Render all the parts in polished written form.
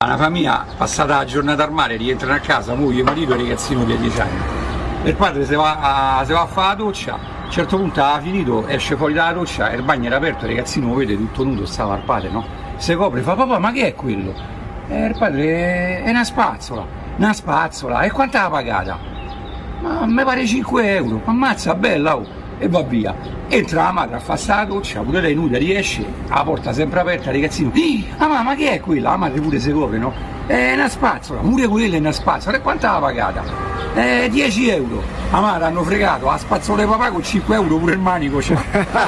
Una famiglia passata la giornata al mare, rientrano a casa, moglie, marito e ragazzino di 10 anni. E il padre si va a fare la doccia, a un certo punto ha finito, esce fuori dalla doccia e il bagno era aperto, il ragazzino lo vede tutto nudo, stava al padre, no? Si copre, fa papà, ma che è quello? E il padre è una spazzola, e quanto l'ha pagata? Ma mi pare 5 euro, ammazza, bella, oh! E va via. Entra la madre a fare sta doccia, pure lei nuda, riesce, la porta sempre aperta, il ragazzino, ah mamma che è quella? La madre pure si copre, no? È una spazzola, pure quella è una spazzola, e quanto l'ha pagata? 10 euro. La madre hanno fregato, la spazzola di papà con 5 euro pure il manico c'è.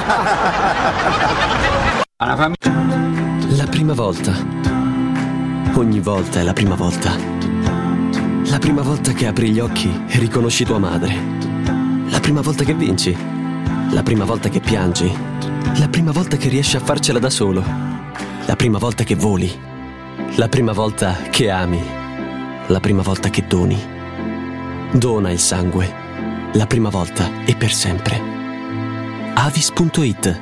Una famiglia. La prima volta. Ogni volta è la prima volta. La prima volta che apri gli occhi e riconosci tua madre. La prima volta che vinci. La prima volta che piangi. La prima volta che riesci a farcela da solo. La prima volta che voli. La prima volta che ami. La prima volta che doni. Dona il sangue. La prima volta e per sempre. Avis.it.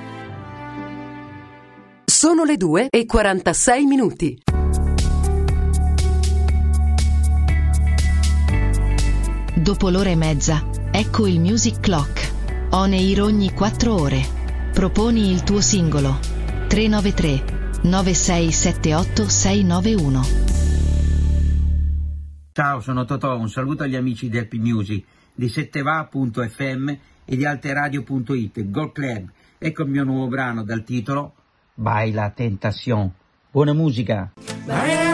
Sono le 2:46. Dopo l'ora e mezza, ecco il Music Clock. On air ogni 4 ore. Proponi il tuo singolo. 393 9678 691. Ciao, sono Totò, un saluto agli amici di Happy Music, di setteva.fm e di alteradio.it, Gold Club. Ecco il mio nuovo brano dal titolo Baila Tentación. Buona musica!